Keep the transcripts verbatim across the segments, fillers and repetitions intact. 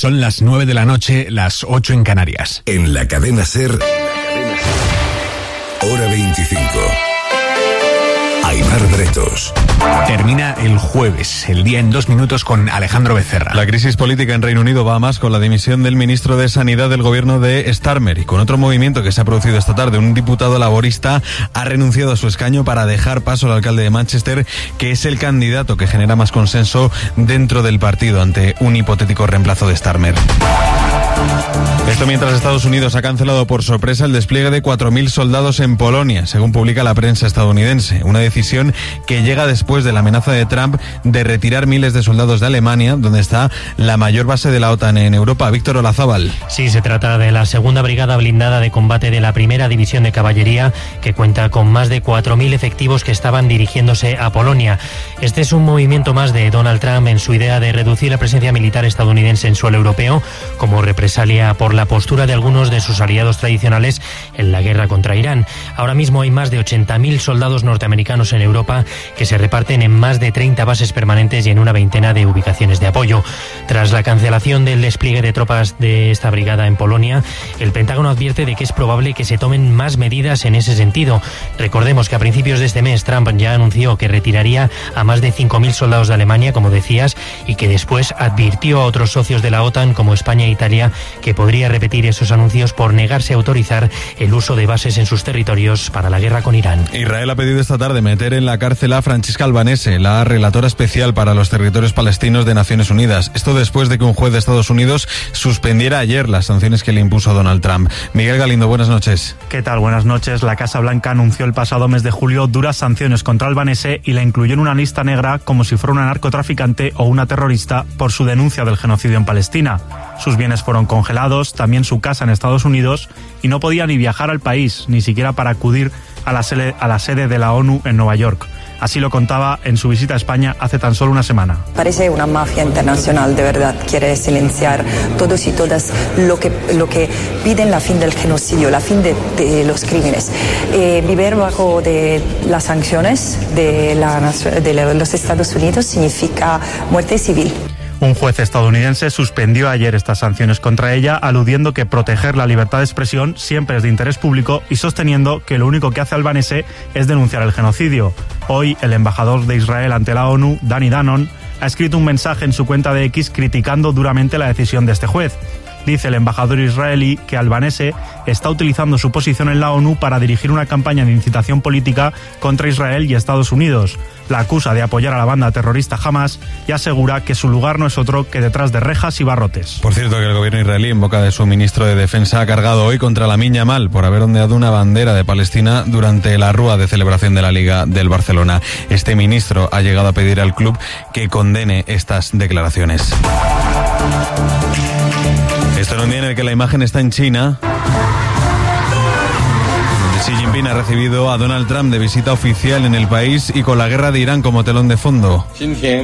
Son las nueve de la noche, las ocho en Canarias. En la cadena SER, hora veinticinco. Aimar Bretos. Termina el jueves, el día en dos minutos con Alejandro Becerra. La crisis política en Reino Unido va a más con la dimisión del ministro de Sanidad del gobierno de Starmer y con otro movimiento que se ha producido esta tarde. Un diputado laborista ha renunciado a su escaño para dejar paso al alcalde de Manchester, que es el candidato que genera más consenso dentro del partido ante un hipotético reemplazo de Starmer. Esto mientras Estados Unidos ha cancelado por sorpresa el despliegue de cuatro mil soldados en Polonia, según publica la prensa estadounidense. Una decisión que llega después de la amenaza de Trump de retirar miles de soldados de Alemania, donde está la mayor base de la OTAN en Europa. Víctor Olazábal. Sí, se trata de la segunda brigada blindada de combate de la primera división de caballería, que cuenta con más de cuatro mil efectivos que estaban dirigiéndose a Polonia. Este es un movimiento más de Donald Trump en su idea de reducir la presencia militar estadounidense en suelo europeo, como represalia por la postura de algunos de sus aliados tradicionales en la guerra contra Irán. Ahora mismo hay más de ochenta mil soldados norteamericanos en Europa que se reparten en más de treinta bases permanentes y en una veintena de ubicaciones de apoyo. Tras la cancelación del despliegue de tropas de esta brigada en Polonia, el Pentágono advierte de que es probable que se tomen más medidas en ese sentido. Recordemos que a principios de este mes Trump ya anunció que retiraría a más de cinco mil soldados de Alemania, como decías, y que después advirtió a otros socios de la OTAN como España e Italia que podría repetir esos anuncios por negarse a autorizar el uso de bases en sus territorios para la guerra con Irán. Israel ha pedido esta tarde meter en la cárcel a Francisca Albanese, la relatora especial para los territorios palestinos de Naciones Unidas. Esto después de que un juez de Estados Unidos suspendiera ayer las sanciones que le impuso Donald Trump. Miguel Galindo, buenas noches. ¿Qué tal? Buenas noches. La Casa Blanca anunció el pasado mes de julio duras sanciones contra Albanese y la incluyó en una lista negra como si fuera una narcotraficante o una terrorista por su denuncia del genocidio en Palestina. Sus bienes fueron congelados, también su casa en Estados Unidos, y no podía ni viajar al país, ni siquiera para acudir a la sede, a la sede de la ONU en Nueva York. Así lo contaba en su visita a España hace tan solo una semana. Parece una mafia internacional, de verdad. Quiere silenciar todos y todas lo que, lo que piden la fin del genocidio, la fin de, de los crímenes. Eh, vivir bajo de las sanciones de, la, de los Estados Unidos significa muerte civil. Un juez estadounidense suspendió ayer estas sanciones contra ella, aludiendo que proteger la libertad de expresión siempre es de interés público y sosteniendo que lo único que hace Albanese es denunciar el genocidio. Hoy, el embajador de Israel ante la ONU, Danny Danon, ha escrito un mensaje en su cuenta de X criticando duramente la decisión de este juez. Dice el embajador israelí que Albanese está utilizando su posición en la ONU para dirigir una campaña de incitación política contra Israel y Estados Unidos. La acusa de apoyar a la banda terrorista Hamas y asegura que su lugar no es otro que detrás de rejas y barrotes. Por cierto, que el gobierno israelí, en boca de su ministro de Defensa, ha cargado hoy contra Lamine Yamal por haber ondeado una bandera de Palestina durante la rúa de celebración de la Liga del Barcelona. Este ministro ha llegado a pedir al club que condene estas declaraciones. Esto en un día en el que la imagen está en China, donde Xi Jinping ha recibido a Donald Trump de visita oficial en el país y con la guerra de Irán como telón de fondo. El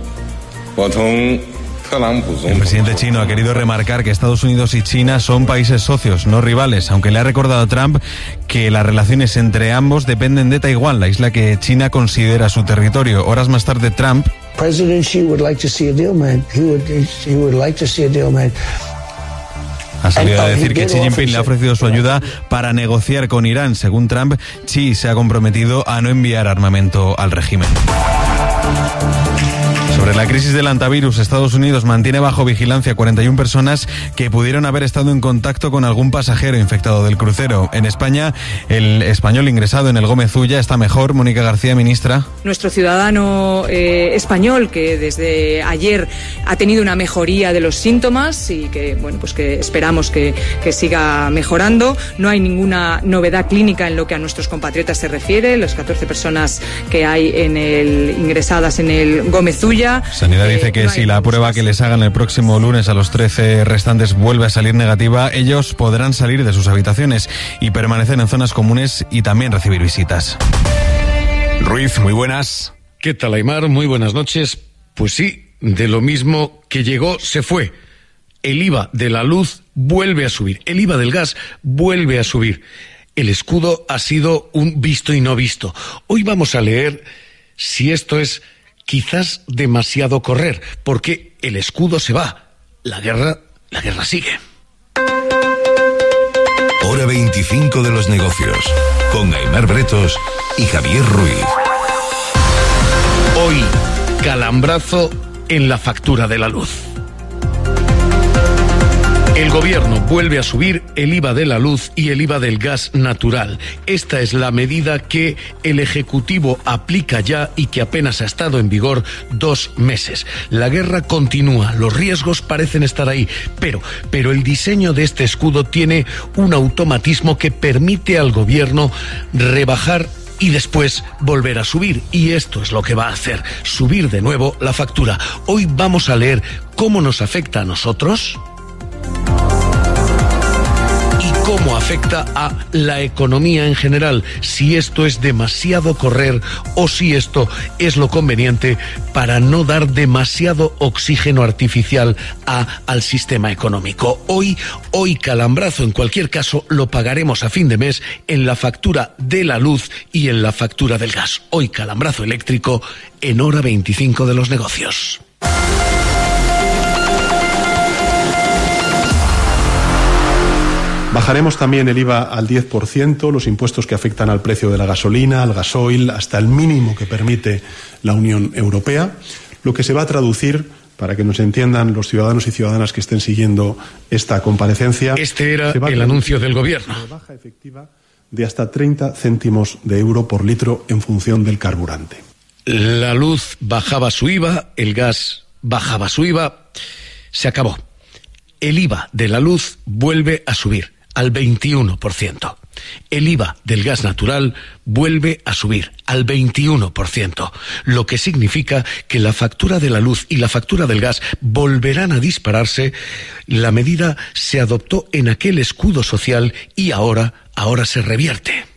presidente chino ha querido remarcar que Estados Unidos y China son países socios, no rivales, aunque le ha recordado a Trump que las relaciones entre ambos dependen de Taiwán, la isla que China considera su territorio. Horas más tarde, Trump... President Xi would like to see a deal, man. He would, he would like to see a deal, man. Ha salido a decir que Xi Jinping le ha ofrecido su ayuda para negociar con Irán. Según Trump, Xi se ha comprometido a no enviar armamento al régimen. Sobre la crisis del hantavirus, Estados Unidos mantiene bajo vigilancia cuarenta y una personas que pudieron haber estado en contacto con algún pasajero infectado del crucero. En España, el español ingresado en el Gómez Ulla está mejor. Mónica García, ministra. Nuestro ciudadano eh, español, que desde ayer ha tenido una mejoría de los síntomas y que, bueno, pues que esperamos que, que siga mejorando. No hay ninguna novedad clínica en lo que a nuestros compatriotas se refiere. Las catorce personas que hay en el, ingresadas en el Gómez Ulla. Sanidad dice que si la prueba que les hagan el próximo lunes a los trece restantes vuelve a salir negativa, ellos podrán salir de sus habitaciones y permanecer en zonas comunes y también recibir visitas. Ruiz, muy buenas. ¿Qué tal, Aimar? Muy buenas noches. Pues sí, de lo mismo que llegó, se fue. El I V A de la luz vuelve a subir. El I V A del gas vuelve a subir. El escudo ha sido un visto y no visto. Hoy vamos a leer si esto es quizás demasiado correr, porque el escudo se va, la guerra la guerra sigue. Hora veinticinco de los negocios, con Aimar Bretos y Javier Ruiz. Hoy, calambrazo en la factura de la luz. El gobierno vuelve a subir el I V A de la luz y el I V A del gas natural. Esta es la medida que el Ejecutivo aplica ya y que apenas ha estado en vigor dos meses. La guerra continúa, los riesgos parecen estar ahí, pero, pero el diseño de este escudo tiene un automatismo que permite al gobierno rebajar y después volver a subir. Y esto es lo que va a hacer, subir de nuevo la factura. Hoy vamos a leer cómo nos afecta a nosotros y cómo afecta a la economía en general, si esto es demasiado correr o si esto es lo conveniente para no dar demasiado oxígeno artificial a, al sistema económico. Hoy, hoy calambrazo, en cualquier caso, lo pagaremos a fin de mes en la factura de la luz y en la factura del gas. Hoy calambrazo eléctrico en hora veinticinco de los negocios. Bajaremos también el I V A al diez por ciento, los impuestos que afectan al precio de la gasolina, al gasoil, hasta el mínimo que permite la Unión Europea, lo que se va a traducir, para que nos entiendan los ciudadanos y ciudadanas que estén siguiendo esta comparecencia. Este era el anuncio del gobierno. Rebaja efectiva de hasta treinta céntimos de euro por litro en función del carburante. La luz bajaba su I V A, el gas bajaba su I V A, se acabó. El I V A de la luz vuelve a subir al veintiuno por ciento. El I V A del gas natural vuelve a subir al veintiuno por ciento, lo que significa que la factura de la luz y la factura del gas volverán a dispararse. La medida se adoptó en aquel escudo social y ahora, ahora se revierte.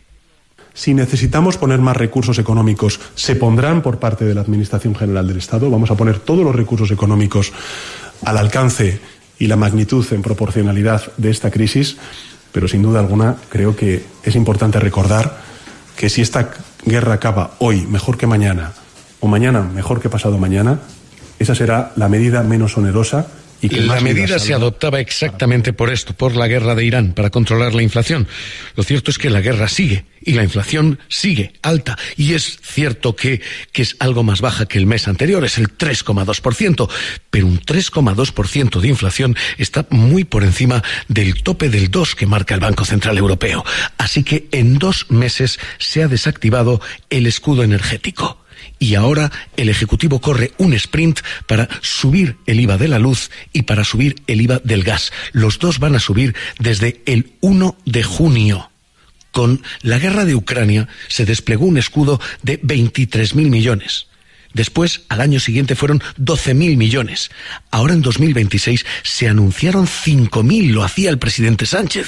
Si necesitamos poner más recursos económicos, se pondrán por parte de la Administración General del Estado. Vamos a poner todos los recursos económicos al alcance y la magnitud en proporcionalidad de esta crisis. Pero sin duda alguna creo que es importante recordar que si esta guerra acaba hoy mejor que mañana o mañana mejor que pasado mañana, esa será la medida menos onerosa. Y que la medida se adoptaba exactamente por esto, por la guerra de Irán, para controlar la inflación. Lo cierto es que la guerra sigue y la inflación sigue alta. Y es cierto que, que es algo más baja que el mes anterior, es el tres coma dos por ciento. Pero un tres coma dos por ciento de inflación está muy por encima del tope del dos que marca el Banco Central Europeo. Así que en dos meses se ha desactivado el escudo energético. Y ahora el Ejecutivo corre un sprint para subir el I V A de la luz y para subir el I V A del gas. Los dos van a subir desde el uno de junio. Con la guerra de Ucrania se desplegó un escudo de veintitrés mil millones. Después, al año siguiente, fueron doce mil millones. Ahora, en dos mil veintiséis, se anunciaron cinco mil, lo hacía el presidente Sánchez.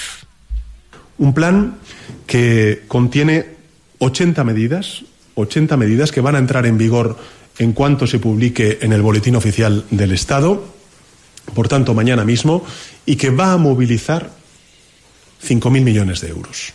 Un plan que contiene ochenta medidas, ochenta medidas que van a entrar en vigor en cuanto se publique en el Boletín Oficial del Estado, por tanto mañana mismo, y que va a movilizar cinco mil millones de euros.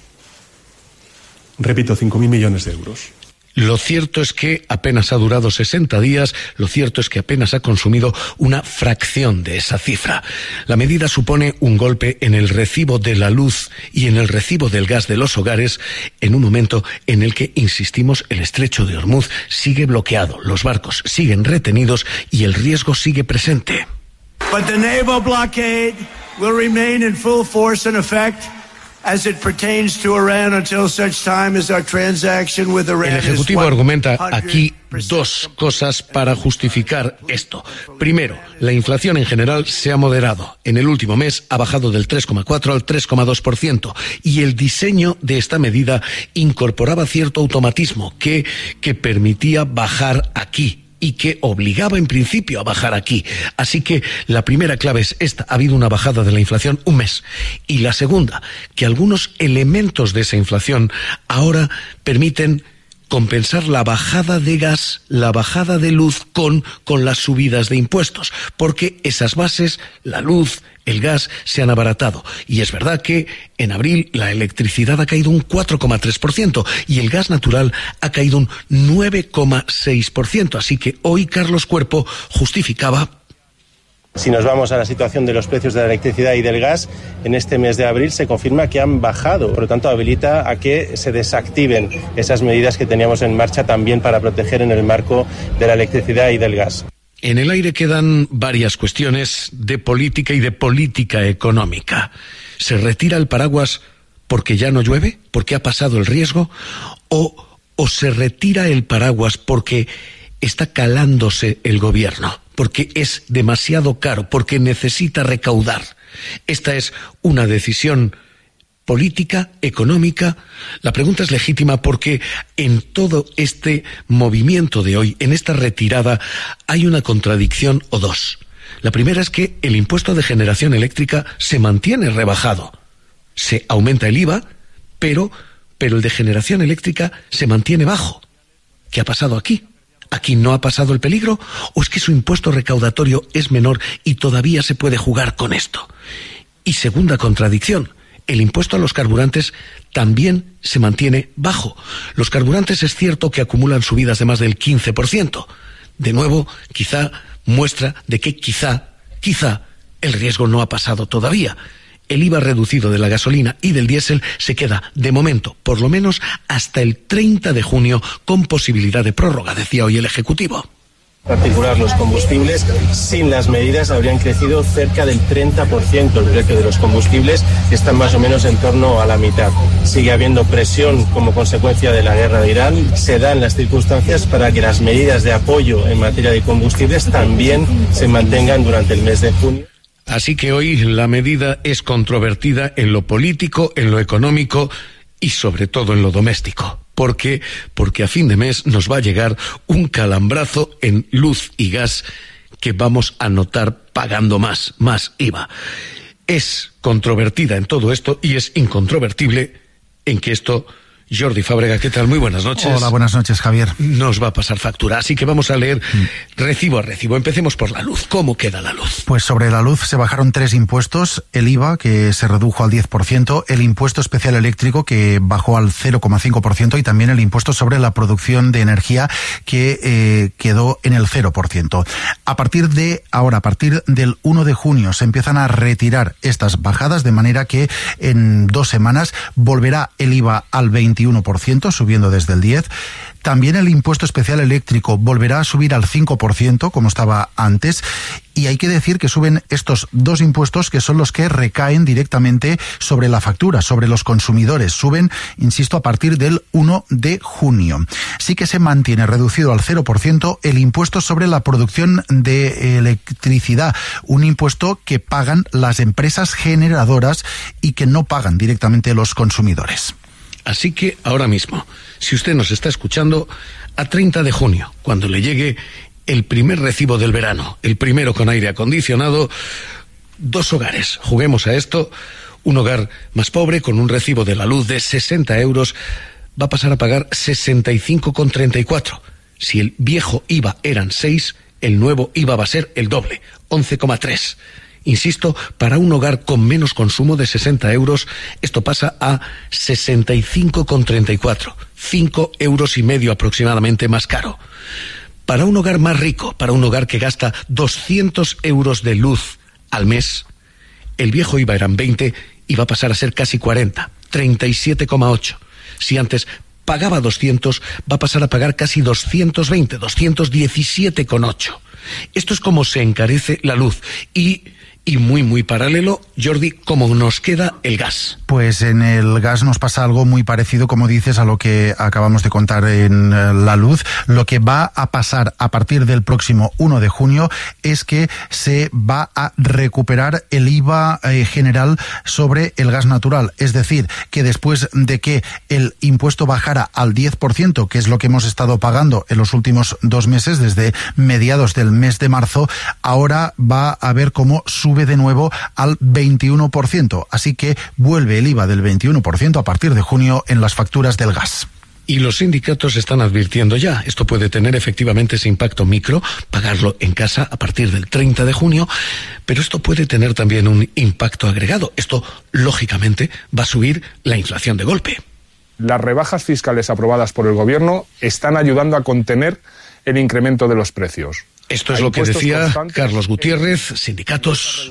Repito, cinco mil millones de euros. Lo cierto es que apenas ha durado sesenta días, lo cierto es que apenas ha consumido una fracción de esa cifra. La medida supone un golpe en el recibo de la luz y en el recibo del gas de los hogares en un momento en el que, insistimos, el estrecho de Hormuz sigue bloqueado, los barcos siguen retenidos y el riesgo sigue presente. But the naval blockade will remain in full force and effect as it pertains to Iran until such time as our transaction with Iran. El Ejecutivo argumenta aquí dos cosas para justificar esto. Primero, la inflación en general se ha moderado. En el último mes ha bajado del tres coma cuatro al tres coma dos por ciento y el diseño de esta medida incorporaba cierto automatismo que, que permitía bajar aquí y que obligaba en principio a bajar aquí. Así que la primera clave es esta: ha habido una bajada de la inflación un mes. Y la segunda, que algunos elementos de esa inflación ahora permiten compensar la bajada de gas, la bajada de luz con, con las subidas de impuestos, porque esas bases, la luz, el gas, se han abaratado. Y es verdad que en abril la electricidad ha caído un cuatro coma tres por ciento y el gas natural ha caído un nueve coma seis por ciento. Así que hoy Carlos Cuerpo justificaba. Si nos vamos a la situación de los precios de la electricidad y del gas, en este mes de abril se confirma que han bajado, por lo tanto habilita a que se desactiven esas medidas que teníamos en marcha también para proteger en el marco de la electricidad y del gas. En el aire quedan varias cuestiones de política y de política económica. ¿Se retira el paraguas porque ya no llueve? ¿Porque ha pasado el riesgo? ¿O, o se retira el paraguas porque está calándose el gobierno? Porque es demasiado caro, porque necesita recaudar. Esta es una decisión política, económica. La pregunta es legítima porque en todo este movimiento de hoy, en esta retirada, hay una contradicción o dos. La primera es que el impuesto de generación eléctrica se mantiene rebajado. Se aumenta el I V A, pero, pero el de generación eléctrica se mantiene bajo. ¿Qué ha pasado aquí? ¿Aquí no ha pasado el peligro? ¿O es que su impuesto recaudatorio es menor y todavía se puede jugar con esto? Y segunda contradicción, el impuesto a los carburantes también se mantiene bajo. Los carburantes es cierto que acumulan subidas de más del quince por ciento. De nuevo, quizá muestra de que quizá, quizá el riesgo no ha pasado todavía. El I V A reducido de la gasolina y del diésel se queda, de momento, por lo menos hasta el treinta de junio, con posibilidad de prórroga, decía hoy el Ejecutivo. En particular, los combustibles, sin las medidas, habrían crecido cerca del treinta por ciento el precio de los combustibles, que están más o menos en torno a la mitad. Sigue habiendo presión como consecuencia de la guerra de Irán. Se dan las circunstancias para que las medidas de apoyo en materia de combustibles también se mantengan durante el mes de junio. Así que hoy la medida es controvertida en lo político, en lo económico y sobre todo en lo doméstico. ¿Por qué? Porque a fin de mes nos va a llegar un calambrazo en luz y gas que vamos a notar pagando más, más I V A. Es controvertida en todo esto y es incontrovertible en que esto... Jordi Fábrega, ¿qué tal? Muy buenas noches. Hola, buenas noches, Javier. Nos va a pasar factura, así que vamos a leer recibo a recibo. Empecemos por la luz. ¿Cómo queda la luz? Pues sobre la luz se bajaron tres impuestos. El I V A, que se redujo al diez por ciento, el impuesto especial eléctrico, que bajó al cero coma cinco por ciento, y también el impuesto sobre la producción de energía, que eh, quedó en el cero por ciento. A partir de ahora, a partir del uno de junio, se empiezan a retirar estas bajadas, de manera que en dos semanas volverá el I V A al veintiuno por ciento, subiendo desde el diez por ciento. También el impuesto especial eléctrico volverá a subir al cinco por ciento, como estaba antes. Y hay que decir que suben estos dos impuestos, que son los que recaen directamente sobre la factura, sobre los consumidores. Suben, insisto, a partir del uno de junio. Sí que se mantiene reducido al cero por ciento el impuesto sobre la producción de electricidad, un impuesto que pagan las empresas generadoras y que no pagan directamente los consumidores. Así que ahora mismo, si usted nos está escuchando, a treinta de junio, cuando le llegue el primer recibo del verano, el primero con aire acondicionado, dos hogares, juguemos a esto, un hogar más pobre con un recibo de la luz de sesenta euros va a pasar a pagar sesenta y cinco con treinta y cuatro. Si el viejo I V A eran seis, el nuevo I V A va a ser el doble, once coma tres. Insisto, para un hogar con menos consumo de sesenta euros, esto pasa a sesenta y cinco con treinta y cuatro, cinco euros y medio aproximadamente más caro. Para un hogar más rico, para un hogar que gasta doscientos euros de luz al mes, el viejo I V A eran veinte y va a pasar a ser casi cuarenta, treinta y siete coma ocho. Si antes pagaba doscientos, va a pasar a pagar casi doscientos veinte, doscientos diecisiete coma ocho. Esto es como se encarece la luz y... Y muy, muy paralelo, Jordi, ¿cómo nos queda el gas? Pues en el gas nos pasa algo muy parecido, como dices, a lo que acabamos de contar en la luz. Lo que va a pasar a partir del próximo uno de junio es que se va a recuperar el I V A eh, general sobre el gas natural. Es decir, que después de que el impuesto bajara al diez por ciento, que es lo que hemos estado pagando en los últimos dos meses, desde mediados del mes de marzo, ahora va a ver cómo sube de nuevo al veintiuno por ciento. Así que vuelve el I V A del veintiuno por ciento a partir de junio en las facturas del gas. Y los sindicatos están advirtiendo ya, esto puede tener efectivamente ese impacto micro, pagarlo en casa a partir del treinta de junio, pero esto puede tener también un impacto agregado. Esto, lógicamente, va a subir la inflación de golpe. Las rebajas fiscales aprobadas por el Gobierno están ayudando a contener el incremento de los precios. Esto es lo que decía Carlos Gutiérrez, sindicatos.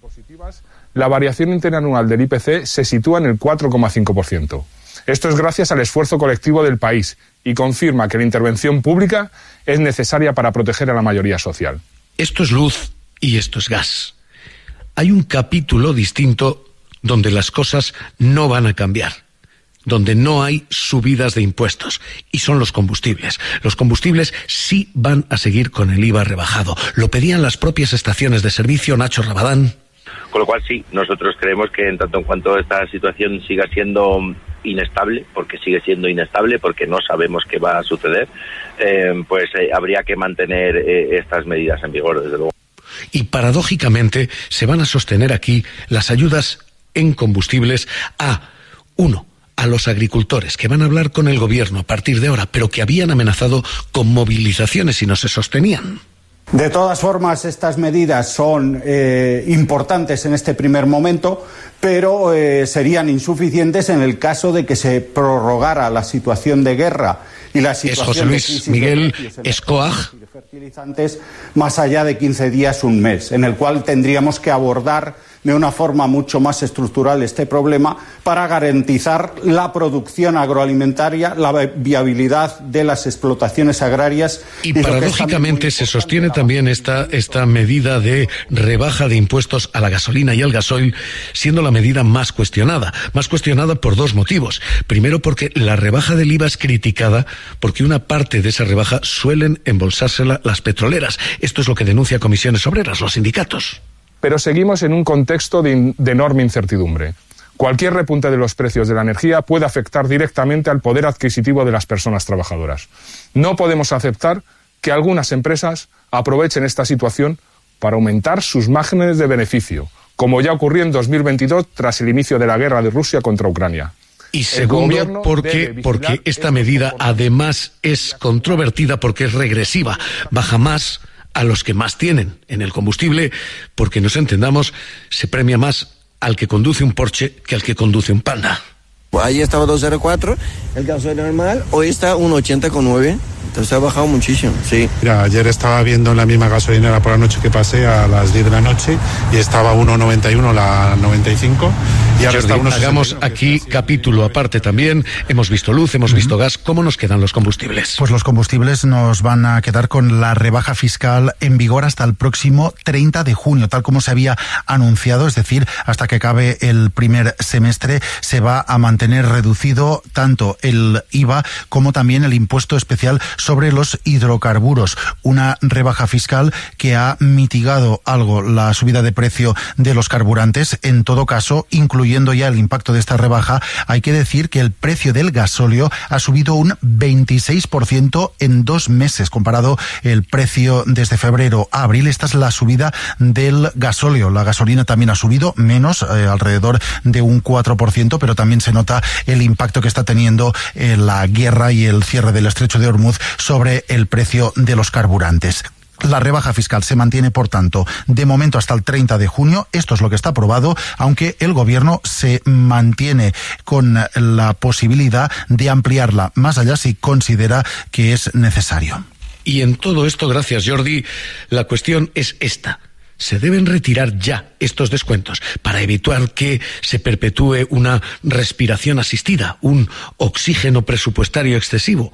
La variación interanual del I P C se sitúa en el cuatro coma cinco por ciento. Esto es gracias al esfuerzo colectivo del país y confirma que la intervención pública es necesaria para proteger a la mayoría social. Esto es luz y esto es gas. Hay un capítulo distinto donde las cosas no van a cambiar, donde no hay subidas de impuestos, y son los combustibles. Los combustibles sí van a seguir con el I V A rebajado. Lo pedían las propias estaciones de servicio, Nacho Rabadán. Con lo cual sí, nosotros creemos que en tanto en cuanto esta situación siga siendo inestable, porque sigue siendo inestable, porque no sabemos qué va a suceder, eh, pues eh, habría que mantener eh, estas medidas en vigor, desde luego. Y paradójicamente se van a sostener aquí las ayudas en combustibles a, uno, a los agricultores, que van a hablar con el gobierno a partir de ahora, pero que habían amenazado con movilizaciones si no se sostenían. De todas formas, estas medidas son eh, importantes en este primer momento, pero eh, serían insuficientes en el caso de que se prorrogara la situación de guerra y la situación es José Luis de crisis Miguel de Escoag, de fertilizantes más allá de quince días, un mes, en el cual tendríamos que abordar de una forma mucho más estructural este problema para garantizar la producción agroalimentaria, la viabilidad de las explotaciones agrarias. Y, y paradójicamente se sostiene también esta, esta medida de rebaja de impuestos a la gasolina y al gasoil, siendo la medida más cuestionada. Más cuestionada por dos motivos. Primero, porque la rebaja del I V A es criticada porque una parte de esa rebaja suelen embolsársela las petroleras. Esto es lo que denuncia Comisiones Obreras, los sindicatos. Pero seguimos en un contexto de, in, de enorme incertidumbre. Cualquier repunte de los precios de la energía puede afectar directamente al poder adquisitivo de las personas trabajadoras. No podemos aceptar que algunas empresas aprovechen esta situación para aumentar sus márgenes de beneficio, como ya ocurrió en dos mil veintidós tras el inicio de la guerra de Rusia contra Ucrania. Y segundo, porque, porque esta medida además es controvertida porque es regresiva, baja más a los que más tienen en el combustible, porque nos entendamos, se premia más al que conduce un Porsche que al que conduce un Panda. Ahí estaba dos cero cuatro, el gasoil normal, hoy está uno ochenta con nueve, entonces ha bajado muchísimo, sí. Mira, ayer estaba viendo en la misma gasolinera por la noche que pasé a las diez de la noche y estaba uno noventa y uno la noventa y cinco. Y ahora Jordi, está hagamos aquí capítulo aparte también. Hemos visto luz, hemos uh-huh. visto gas. ¿Cómo nos quedan los combustibles? Pues los combustibles nos van a quedar con la rebaja fiscal en vigor hasta el próximo treinta de junio, tal como se había anunciado, es decir, hasta que acabe el primer semestre se va a mantener reducido tanto el I V A como también el impuesto especial sobre los hidrocarburos. Una rebaja fiscal que ha mitigado algo la subida de precio de los carburantes. En todo caso, incluyendo ya el impacto de esta rebaja, hay que decir que el precio del gasóleo ha subido un veintiséis por ciento en dos meses, comparado el precio desde febrero a abril. Esta es la subida del gasóleo. La gasolina también ha subido menos, eh, alrededor de un cuatro por ciento, pero también se nota el impacto que está teniendo eh, la guerra y el cierre del estrecho de Hormuz sobre el precio de los carburantes. La rebaja fiscal se mantiene, por tanto, de momento hasta el treinta de junio. Esto es lo que está aprobado, aunque el gobierno se mantiene con la posibilidad de ampliarla más allá si considera que es necesario. Y en todo esto, gracias Jordi, la cuestión es esta. Se deben retirar ya estos descuentos para evitar que se perpetúe una respiración asistida, un oxígeno presupuestario excesivo.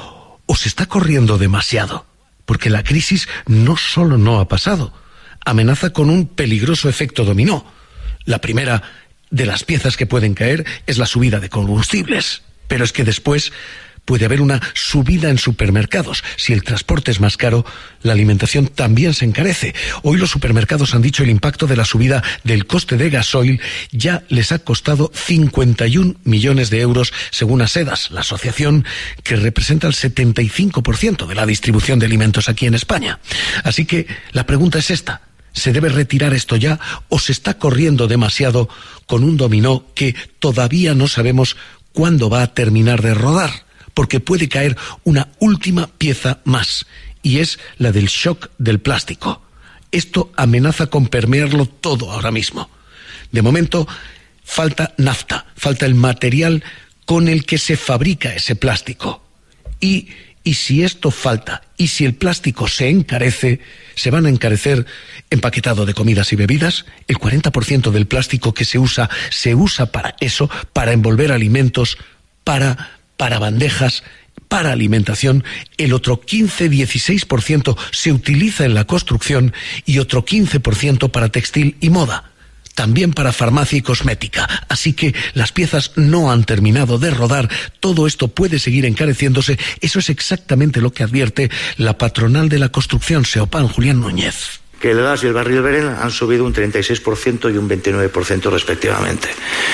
¿O se está corriendo demasiado? Porque la crisis no solo no ha pasado, amenaza con un peligroso efecto dominó. La primera de las piezas que pueden caer es la subida de combustibles, pero es que después puede haber una subida en supermercados. Si el transporte es más caro, la alimentación también se encarece. Hoy los supermercados han dicho el impacto de la subida del coste de gasoil ya les ha costado cincuenta y un millones de euros, según Asedas, la asociación que representa el setenta y cinco por ciento de la distribución de alimentos aquí en España. Así que la pregunta es esta. ¿Se debe retirar esto ya o se está corriendo demasiado con un dominó que todavía no sabemos cuándo va a terminar de rodar? Porque puede caer una última pieza más, y es la del shock del plástico. Esto amenaza con permearlo todo ahora mismo. De momento, falta nafta, falta el material con el que se fabrica ese plástico. Y Y si esto falta, y si el plástico se encarece, se van a encarecer empaquetado de comidas y bebidas. El cuarenta por ciento del plástico que se usa, se usa para eso, para envolver alimentos, para, para bandejas, para alimentación. El otro quince a dieciséis por ciento se utiliza en la construcción y otro quince por ciento para textil y moda. También para farmacia y cosmética. Así que las piezas no han terminado de rodar. Todo esto puede seguir encareciéndose. Eso es exactamente lo que advierte la patronal de la construcción, Seopan, Julián Núñez. Que el gas y el barril Brent han subido un treinta y seis por ciento y un veintinueve por ciento respectivamente.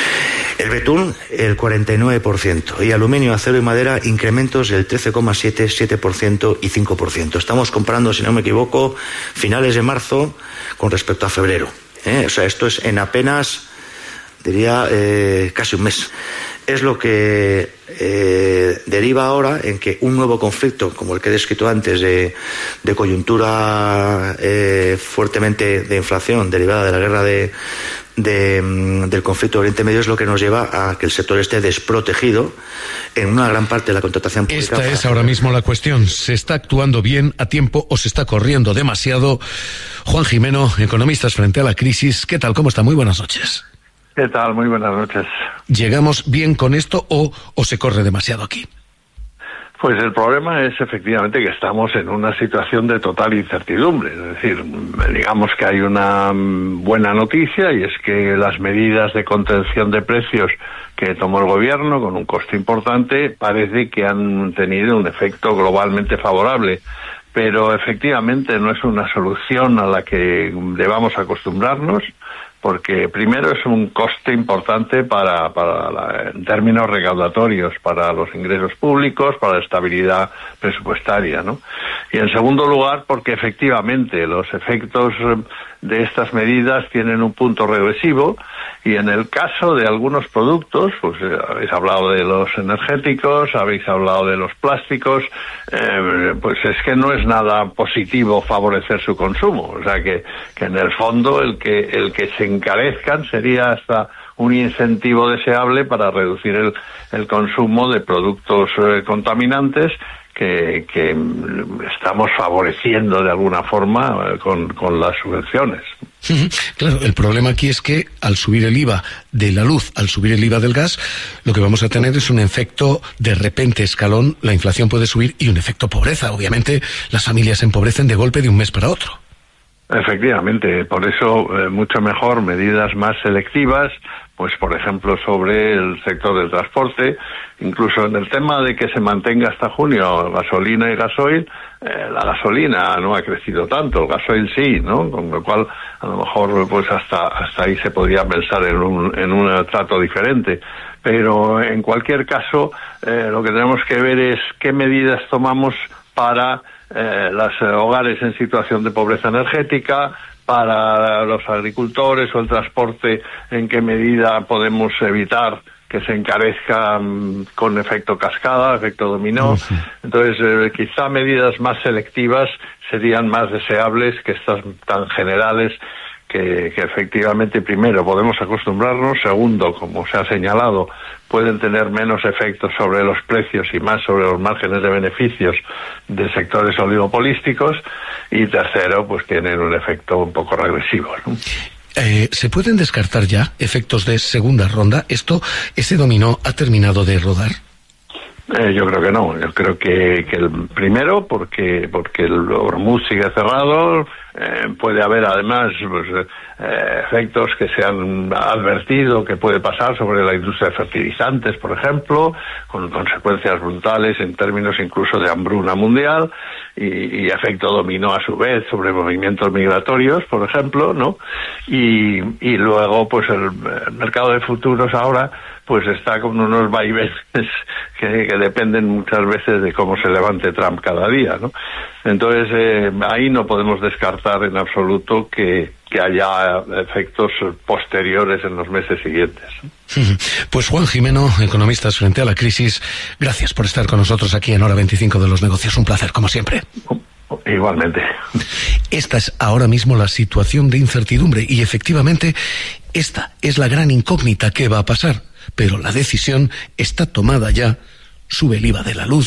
El betún, el cuarenta y nueve por ciento. Y aluminio, acero y madera, incrementos del trece coma siete, siete por ciento y cinco por ciento. Estamos comparando, si no me equivoco, finales de marzo con respecto a febrero. ¿Eh? O sea, esto es en apenas, diría, eh, casi un mes. Es lo que eh, deriva ahora en que un nuevo conflicto, como el que he descrito antes, de, de coyuntura eh, fuertemente de inflación derivada de la guerra de, de, del conflicto de Oriente Medio, es lo que nos lleva a que el sector esté desprotegido en una gran parte de la contratación pública. Esta es ahora mismo la cuestión. ¿Se está actuando bien, a tiempo, o se está corriendo demasiado? Juan Jimeno, Economistas frente a la crisis. ¿Qué tal? ¿Cómo está? Muy buenas noches. ¿Qué tal? Muy buenas noches. ¿Llegamos bien con esto o, o se corre demasiado aquí? Pues el problema es efectivamente que estamos en una situación de total incertidumbre. Es decir, digamos que hay una buena noticia, y es que las medidas de contención de precios que tomó el gobierno, con un coste importante, parece que han tenido un efecto globalmente favorable. Pero efectivamente no es una solución a la que debamos acostumbrarnos, porque primero es un coste importante para, para la, en términos recaudatorios, para los ingresos públicos, para la estabilidad presupuestaria, ¿no? Y en segundo lugar, porque efectivamente los efectos de estas medidas tienen un punto regresivo, y en el caso de algunos productos, pues eh, habéis hablado de los energéticos, habéis hablado de los plásticos, eh, pues es que no es nada positivo favorecer su consumo. O sea que, que en el fondo el que, el que se encarezcan sería hasta un incentivo deseable para reducir el, el consumo de productos eh, contaminantes que, que estamos favoreciendo de alguna forma eh, con, con las subvenciones. Claro, el problema aquí es que al subir el I V A de la luz, al subir el I V A del gas, lo que vamos a tener es un efecto de repente escalón. La inflación puede subir y un efecto pobreza. Obviamente las familias se empobrecen de golpe de un mes para otro. Efectivamente, por eso eh, mucho mejor medidas más selectivas, pues por ejemplo sobre el sector del transporte, incluso en el tema de que se mantenga hasta junio gasolina y gasoil. Eh, la gasolina no ha crecido tanto, el gasoil sí, ¿no? Con lo cual a lo mejor pues hasta hasta ahí se podría pensar en un en un trato diferente. Pero en cualquier caso eh, lo que tenemos que ver es qué medidas tomamos para eh, los eh, hogares en situación de pobreza energética, para los agricultores o el transporte, en qué medida podemos evitar que se encarezca um, con efecto cascada, efecto dominó. Sí. Entonces, eh, quizá medidas más selectivas serían más deseables que estas tan generales que, que efectivamente, primero, podemos acostumbrarnos, segundo, como se ha señalado, pueden tener menos efectos sobre los precios y más sobre los márgenes de beneficios de sectores oligopolísticos, y tercero, pues tienen un efecto un poco regresivo, ¿no? Eh, ¿Se pueden descartar ya efectos de segunda ronda? ¿Esto, ese dominó ha terminado de rodar? Eh, yo creo que no. Yo creo que, que el primero, porque porque el Hormuz sigue cerrado, eh, puede haber además pues, eh, efectos que se han advertido que puede pasar sobre la industria de fertilizantes, por ejemplo, con consecuencias brutales en términos incluso de hambruna mundial, y, y efecto dominó a su vez sobre movimientos migratorios, por ejemplo, ¿no? Y, y luego, pues el, el mercado de futuros ahora pues está con unos vaivenes que, que dependen muchas veces de cómo se levante Trump cada día, ¿no? Entonces, eh, ahí no podemos descartar en absoluto que, que haya efectos posteriores en los meses siguientes. Pues Juan Jimeno, Economistas frente a la crisis, gracias por estar con nosotros aquí en Hora veinticinco de los Negocios. Un placer, como siempre. Igualmente. Esta es ahora mismo la situación de incertidumbre, y efectivamente esta es la gran incógnita. ¿Qué va a pasar? Pero la decisión está tomada ya. Sube el I V A de la luz,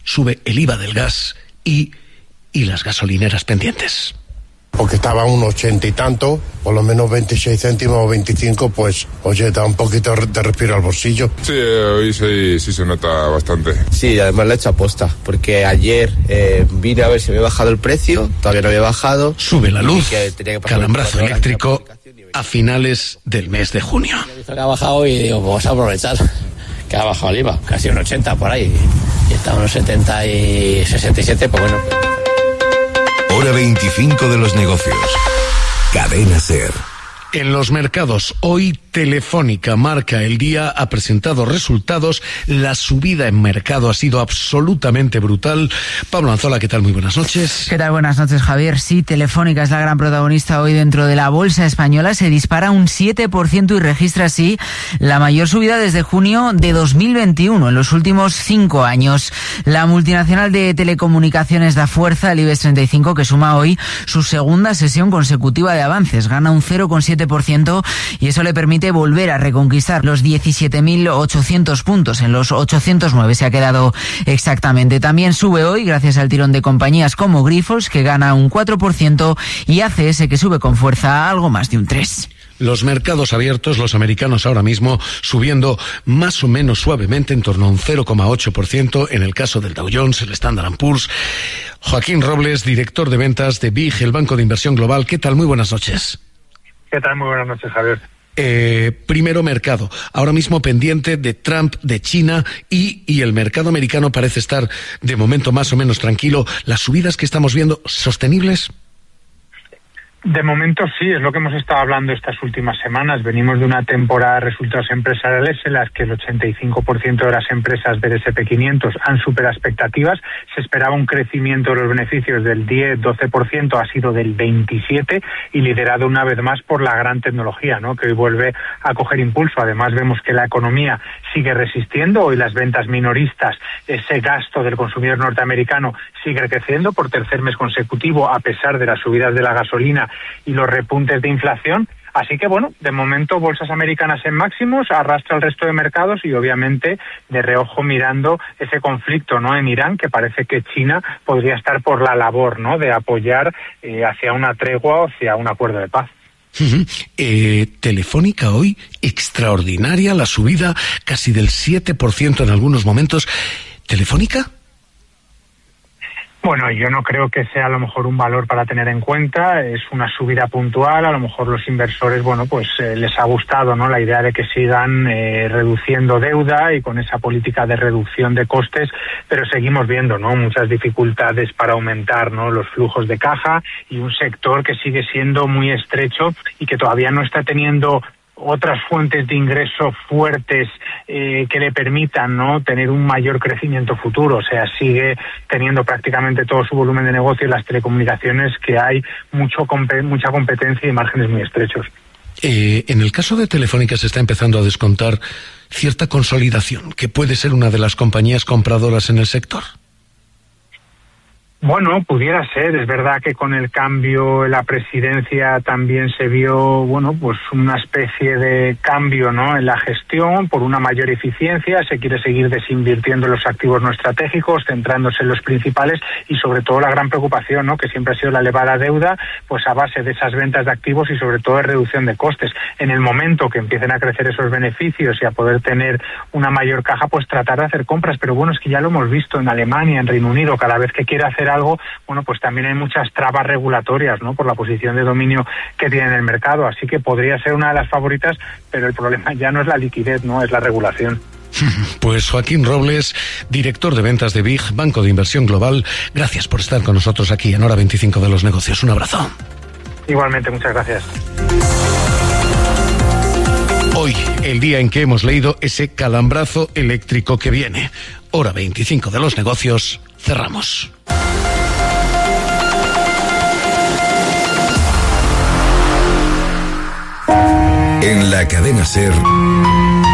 sube el I V A del gas y, y las gasolineras pendientes. Porque estaba a un ochenta y tanto, por lo menos veintiséis céntimos o veinticinco, pues, oye, da un poquito de respiro al bolsillo. Sí, hoy sí, sí se nota bastante. Sí, además lo he hecho aposta, porque ayer eh, vine a ver si me había bajado el precio, todavía no había bajado. Sube la luz, que que calambrazo eléctrico a finales del mes de junio. Que ha bajado y digo, vamos a aprovechar, que ha bajado el I V A, casi un ochenta por ahí, y está unos setenta y sesenta y siete, pues bueno. Hora veinticinco de los negocios. Cadena SER. En los mercados, hoy Telefónica marca el día, ha presentado resultados, la subida en mercado ha sido absolutamente brutal. Pablo Anzola, ¿qué tal? Muy buenas noches. ¿Qué tal? Buenas noches, Javier. Sí, Telefónica es la gran protagonista hoy dentro de la bolsa española, se dispara un siete por ciento y registra así la mayor subida desde junio de dos mil veintiuno, en los últimos cinco años. La multinacional de telecomunicaciones da fuerza al IBEX treinta y cinco, que suma hoy su segunda sesión consecutiva de avances, gana un cero coma siete por ciento y eso le permite volver a reconquistar los diecisiete mil ochocientos puntos, en los ochocientos nueve se ha quedado exactamente. También sube hoy gracias al tirón de compañías como Grifols, que gana un cuatro por ciento, y A C S, que sube con fuerza algo más de un tres por ciento. Los mercados abiertos, los americanos ahora mismo subiendo más o menos suavemente en torno a un cero coma ocho por ciento en el caso del Dow Jones, el Standard and Poor's. Joaquín Robles, director de ventas de B I G, el Banco de Inversión Global. ¿Qué tal? Muy buenas noches. ¿Qué tal? Muy buenas noches, Javier. Eh, primero mercado, ahora mismo pendiente de Trump, de China y, y el mercado americano parece estar de momento más o menos tranquilo. ¿Las subidas que estamos viendo, sostenibles? De momento sí, es lo que hemos estado hablando estas últimas semanas. Venimos de una temporada de resultados empresariales en las que el ochenta y cinco por ciento de las empresas del ese and pe quinientos han superado expectativas. Se esperaba un crecimiento de los beneficios del diez a doce por ciento, ha sido del veintisiete por ciento y liderado una vez más por la gran tecnología, ¿no?, que hoy vuelve a coger impulso. Además vemos que la economía sigue resistiendo. Hoy las ventas minoristas, ese gasto del consumidor norteamericano sigue creciendo por tercer mes consecutivo a pesar de las subidas de la gasolina y los repuntes de inflación. Así que, bueno, de momento bolsas americanas en máximos, arrastra el resto de mercados y obviamente de reojo mirando ese conflicto, ¿no?, en Irán, que parece que China podría estar por la labor, ¿no?, de apoyar eh, hacia una tregua o hacia un acuerdo de paz. Uh-huh. Eh, Telefónica hoy, extraordinaria la subida, casi del siete por ciento en algunos momentos. ¿Telefónica? Bueno, yo no creo que sea a lo mejor un valor para tener en cuenta, es una subida puntual, a lo mejor los inversores, bueno, pues eh, les ha gustado, ¿no?, la idea de que sigan eh, reduciendo deuda y con esa política de reducción de costes, pero seguimos viendo, ¿no?, muchas dificultades para aumentar, ¿no?, los flujos de caja y un sector que sigue siendo muy estrecho y que todavía no está teniendo otras fuentes de ingreso fuertes eh, que le permitan, ¿no?, tener un mayor crecimiento futuro. O sea, sigue teniendo prácticamente todo su volumen de negocio en las telecomunicaciones, que hay mucho mucha competencia y márgenes muy estrechos. Eh, en el caso de Telefónica se está empezando a descontar cierta consolidación, que puede ser una de las compañías compradoras en el sector. Bueno, pudiera ser. Es verdad que con el cambio en la presidencia también se vio, bueno, pues una especie de cambio, ¿no?, en la gestión por una mayor eficiencia. Se quiere seguir desinvirtiendo en los activos no estratégicos, centrándose en los principales y sobre todo la gran preocupación, ¿no?, que siempre ha sido la elevada deuda, pues a base de esas ventas de activos y sobre todo de reducción de costes. En el momento que empiecen a crecer esos beneficios y a poder tener una mayor caja, pues tratar de hacer compras. Pero bueno, es que ya lo hemos visto en Alemania, en Reino Unido, cada vez que quiere hacer algo, bueno, pues también hay muchas trabas regulatorias, ¿no?, por la posición de dominio que tiene en el mercado. Así que podría ser una de las favoritas, pero el problema ya no es la liquidez, ¿no?, es la regulación. Pues Joaquín Robles, director de ventas de B I G, Banco de Inversión Global, gracias por estar con nosotros aquí en Hora veinticinco de los negocios. Un abrazo. Igualmente, muchas gracias. Hoy, el día en que hemos leído ese calambrazo eléctrico que viene. Hora veinticinco de los negocios, cerramos. En la cadena SER.